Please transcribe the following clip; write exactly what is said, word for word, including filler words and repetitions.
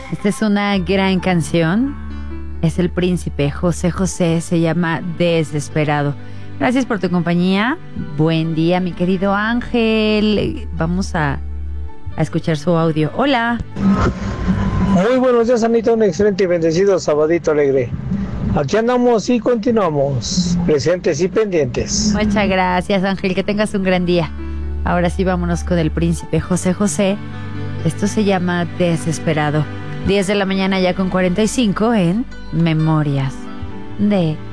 Esta es una gran canción. Es el príncipe José José, se llama Desesperado. Gracias por tu compañía. Buen día, mi querido Ángel. Vamos a, a escuchar su audio. Hola. Muy buenos días, Anita. Un excelente y bendecido sabadito alegre. Aquí andamos y continuamos, presentes y pendientes. Muchas gracias, Ángel. Que tengas un gran día. Ahora sí, vámonos con el príncipe José José. Esto se llama Desesperado. diez de la mañana ya con cuarenta y cinco en Memorias de